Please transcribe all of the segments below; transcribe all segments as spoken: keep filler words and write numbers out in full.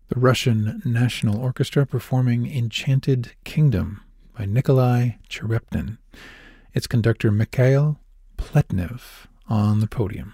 The Russian National Orchestra performing Enchanted Kingdom by Nikolai Cherepnin. Its conductor Mikhail Pletnev on the podium.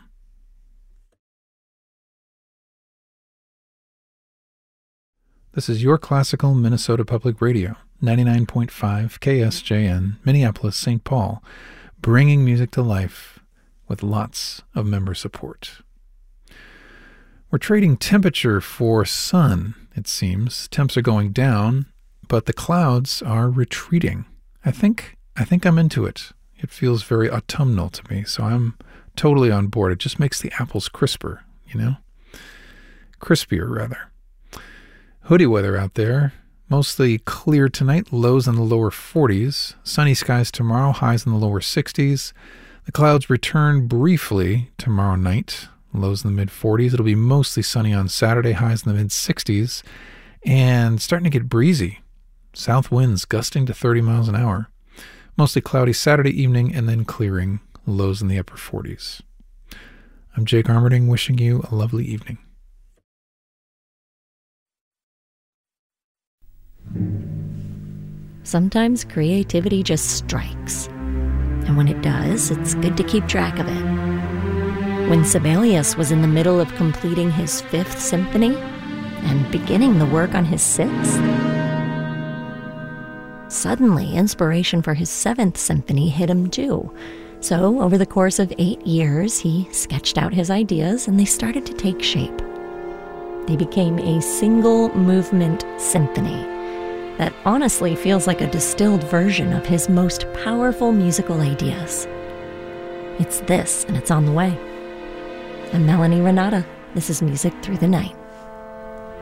This is Your Classical Minnesota Public Radio, ninety-nine point five K S J N, Minneapolis, Saint Paul, bringing music to life with lots of member support. We're trading temperature for sun, it seems. Temps are going down, but the clouds are retreating. I think I think I'm into it. It feels very autumnal to me, so I'm totally on board. It just makes the apples crisper, you know? Crispier, rather. Hoodie weather out there. Mostly clear tonight, lows in the lower forties. Sunny skies tomorrow, highs in the lower sixties. The clouds return briefly tomorrow night. Lows in the mid-forties. It'll be mostly sunny on Saturday, highs in the mid-sixties, and starting to get breezy. South winds gusting to thirty miles an hour. Mostly cloudy Saturday evening and then clearing, lows in the upper forties. I'm Jake Armerding, wishing you a lovely evening. Sometimes creativity just strikes. And when it does, it's good to keep track of it. When Sibelius was in the middle of completing his fifth symphony and beginning the work on his sixth, suddenly inspiration for his seventh symphony hit him too. So over the course of eight years, he sketched out his ideas and they started to take shape. They became a single movement symphony that honestly feels like a distilled version of his most powerful musical ideas. It's this, and it's on the way. I'm Melanie Renata. This is Music Through the Night.